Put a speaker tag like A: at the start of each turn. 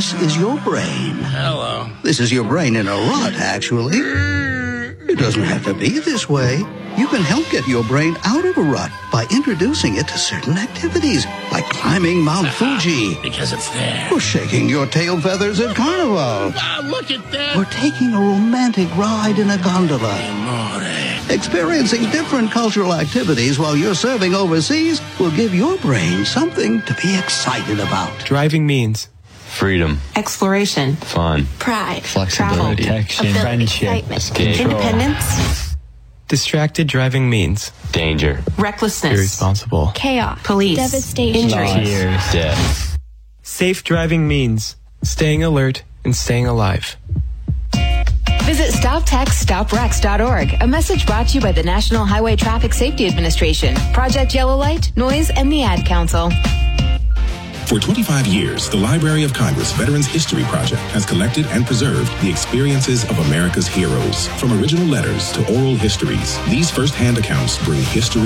A: This is your brain.
B: Hello.
A: This is your brain in a rut, actually. It doesn't have to be this way. You can help get your brain out of a rut by introducing it to certain activities, like climbing Mount Fuji,
B: Because it's there.
A: or shaking your tail feathers at Carnival,
B: Look at that.
A: or taking a romantic ride in a gondola.
B: Amore.
A: Experiencing different cultural activities while you're serving overseas will give your brain something to be excited about.
C: Driving means
D: freedom,
E: exploration,
D: fun,
E: pride,
D: flexibility,
E: travel,
F: protection,
E: ability,
F: friendship,
E: excitement,
D: escape,
E: independence,
C: distracted driving means
D: danger,
E: recklessness,
C: irresponsible.
G: Chaos,
E: police,
G: devastation,
E: injury,
F: tears,
D: death.
C: Safe driving means staying alert and staying alive.
H: Visit StopTextStopWrecks.org. A message brought to you by the National Highway Traffic Safety Administration, Project Yellow Light, Noise, and the Ad Council.
I: For 25 years, the Library of Congress Veterans History Project has collected and preserved the experiences of America's heroes. From original letters to oral histories, these first-hand accounts bring history